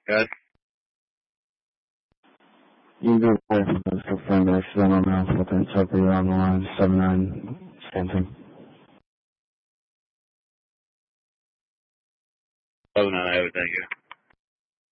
Good. You go forward with this confirmed accidental mouth with interpreter on the line 79 Stanton. Oh, no, thank you.